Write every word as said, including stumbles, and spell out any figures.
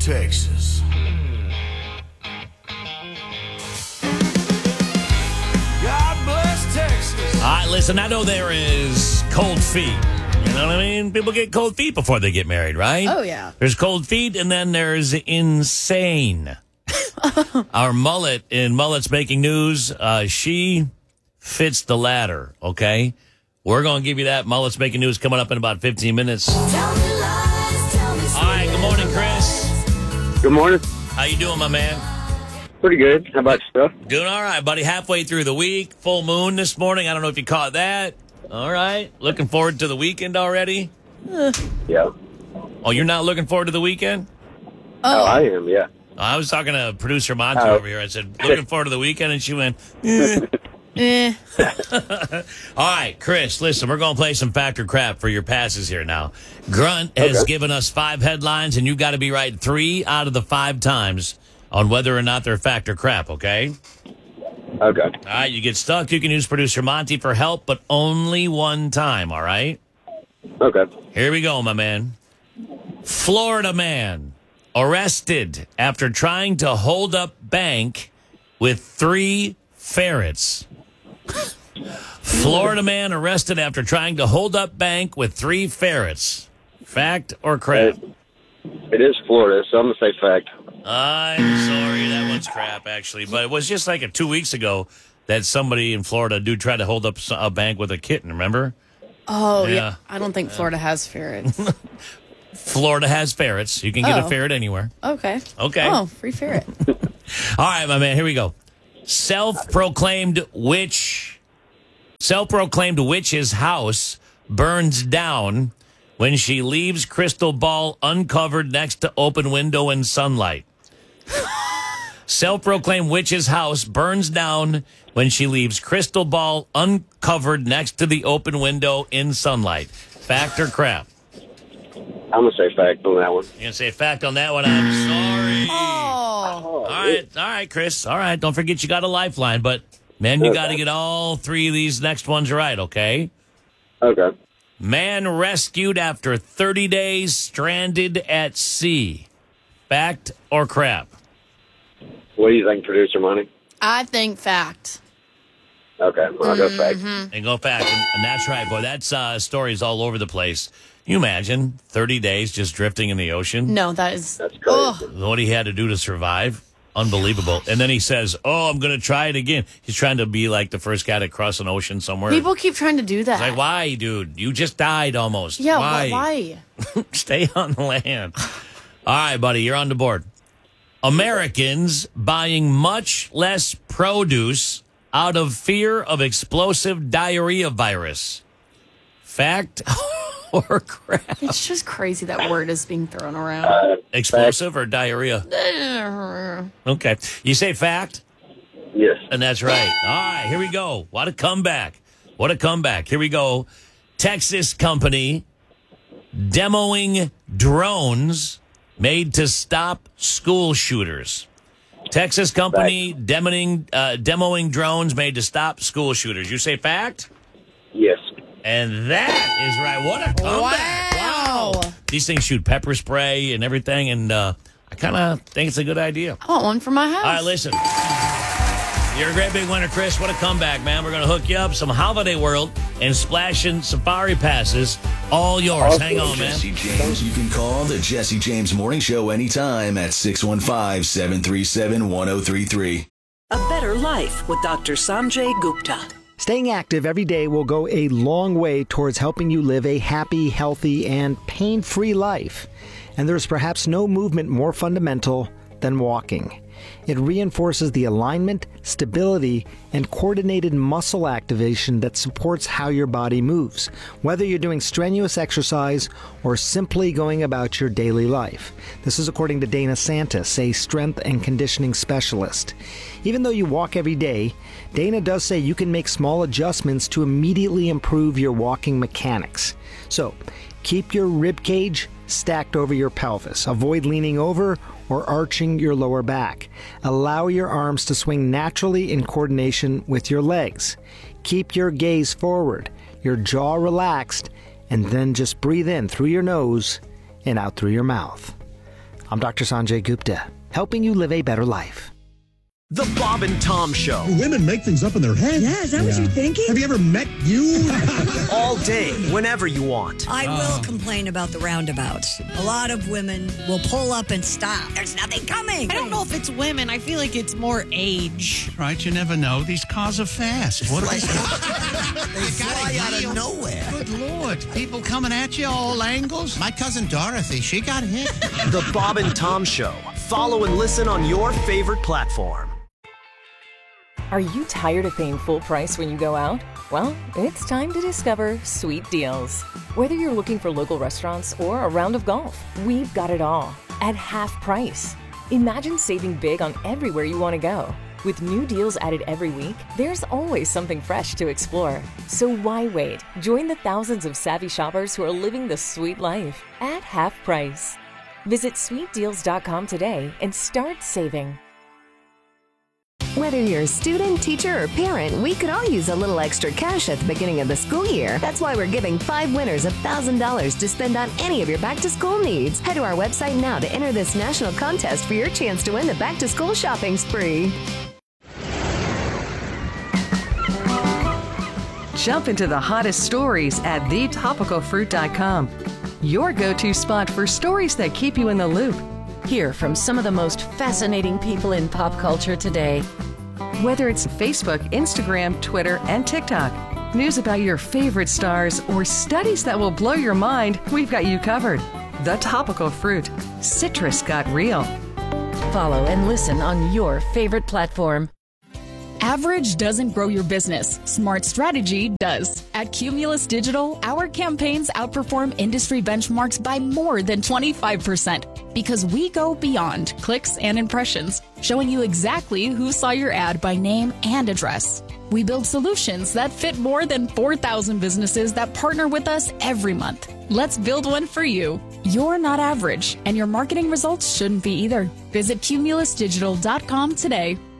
Texas. God bless Texas. All right, listen, I know there is cold feet. You know what I mean? People get cold feet before they get married, right? Oh, yeah. There's cold feet, and then there's insane. Our mullet in Mullet's Making News, uh, she fits the latter, okay? We're going to give you that. Mullet's Making News coming up in about fifteen minutes. Tell me lies, tell me All right, good morning, Chris. Good morning. How you doing, my man? Pretty good. How about yourself? Doing all right, buddy. Halfway through the week. Full moon this morning. I don't know if you caught that. All right. Looking forward to the weekend already? Yeah. Oh, you're not looking forward to the weekend? Oh, I am, yeah. I was talking to producer Monty Oh. over here. I said, looking forward to the weekend, and she went, eh. Eh. All right, Chris, listen, we're going to play some fact or crap for your passes here now. Grunt has Okay. given us five headlines, and you got to be right three out of the five times on whether or not they're fact or crap, okay? Okay. All right, you get stuck, you can use producer Monty for help, but only one time, all right? Okay. Here we go, my man. Florida man arrested after trying to hold up bank with three ferrets. Florida man arrested after trying to hold up bank with three ferrets. Fact or crap? It, it is Florida, so I'm going to say fact. I'm sorry, that one's crap, actually. But it was just like a two weeks ago that somebody in Florida dude tried to hold up a bank with a kitten, remember? Oh, yeah. Yeah. I don't think Florida has ferrets. Florida has ferrets. You can get Oh. a ferret anywhere. Okay. Okay. Oh, free ferret. All right, my man, here we go. Self-proclaimed witch, self-proclaimed witch's house burns down when she leaves crystal ball uncovered next to open window and sunlight. Self-proclaimed witch's house burns down when she leaves crystal ball uncovered next to the open window in sunlight. Fact or crap? I'm going to say fact on that one. You're going to say fact on that one? I'm sorry. Oh. All right, all right, Chris. All right, don't forget you got a lifeline, but, man, you got to get all three of these next ones right, okay? Okay. Man rescued after thirty days stranded at sea. Fact or crap? What do you think, producer Money? I think fact. Okay, well, I'll go fact. And go fact. And, and that's right, boy. That's uh, stories all over the place. Can you imagine thirty days just drifting in the ocean? No, that is. That's crazy. Oh, What he had to do to survive? Unbelievable. And then he says, oh, I'm going to try it again. He's trying to be like the first guy to cross an ocean somewhere. people keep trying to do that. It's like, why, dude? You just died almost. yeah, why? why? why? Stay on the land. All right, buddy, you're on the board. Americans buying much less produce out of fear of explosive diarrhea virus. Fact or crap? It's just crazy that word is being thrown around. Uh, Explosive or diarrhea? Okay. You say fact? yes. And that's right. All right, here we go. What a comeback. What a comeback. Here we go. Texas company demoing drones made to stop school shooters. Texas company demoing, uh, demoing drones made to stop school shooters. You say fact? Yes. And that is right. What a comeback. Wow. Wow. These things shoot pepper spray and everything, and uh, I kind of think it's a good idea. I want one for my house. All right, listen. You're a great big winner, Chris. What a comeback, man. We're going to hook you up some Holiday World and Splashing Safari passes. All yours. Hang on, man. Jesse James, you can call the Jesse James Morning Show anytime at six one five, seven three seven, one oh three three. A better life with Doctor Sanjay Gupta. Staying active every day will go a long way towards helping you live a happy, healthy, and pain-free life. And there's perhaps no movement more fundamental than walking. It reinforces the alignment, stability, and coordinated muscle activation that supports how your body moves, whether you're doing strenuous exercise or simply going about your daily life. This is according to Dana Santis, a strength and conditioning specialist. Even though you walk every day, Dana does say you can make small adjustments to immediately improve your walking mechanics. So, keep your rib cage stacked over your pelvis. Avoid leaning over or arching your lower back. Allow your arms to swing naturally in coordination with your legs. Keep your gaze forward, your jaw relaxed, and then just breathe in through your nose and out through your mouth. I'm Doctor Sanjay Gupta, helping you live a better life. The Bob and Tom Show. Women make things up in their head. Yeah, is that what you're thinking? Have you ever met you? All day, whenever you want. I will complain about the roundabouts. A lot of women will pull up and stop. There's nothing coming. I don't know if it's women. I feel like it's more age. Right, you never know. These cars are fast. What are they? They fly out of nowhere. Good Lord. People coming at you all angles. My cousin Dorothy, she got hit. The Bob and Tom Show. Follow and listen on your favorite platform. Are you tired of paying full price when you go out? Well, it's time to discover Sweet Deals. Whether you're looking for local restaurants or a round of golf, we've got it all at half price. Imagine saving big on everywhere you want to go. With new deals added every week, there's always something fresh to explore. So why wait? Join the thousands of savvy shoppers who are living the sweet life at half price. Visit sweet deals dot com today and start saving. Whether you're a student, teacher, or parent, we could all use a little extra cash at the beginning of the school year. That's why we're giving five winners one thousand dollars to spend on any of your back-to-school needs. Head to our website now to enter this national contest for your chance to win the back-to-school shopping spree. Jump into the hottest stories at the topical fruit dot com. Your go-to spot for stories that keep you in the loop. Hear from some of the most fascinating people in pop culture today. Whether it's Facebook, Instagram, Twitter, and TikTok, news about your favorite stars, or studies that will blow your mind, we've got you covered. The Topical Fruit. Citrus got real. Follow and listen on your favorite platform. Average doesn't grow your business. Smart strategy does. At Cumulus Digital, our campaigns outperform industry benchmarks by more than twenty-five percent because we go beyond clicks and impressions, showing you exactly who saw your ad by name and address. We build solutions that fit more than four thousand businesses that partner with us every month. Let's build one for you. You're not average, and your marketing results shouldn't be either. Visit cumulus digital dot com today.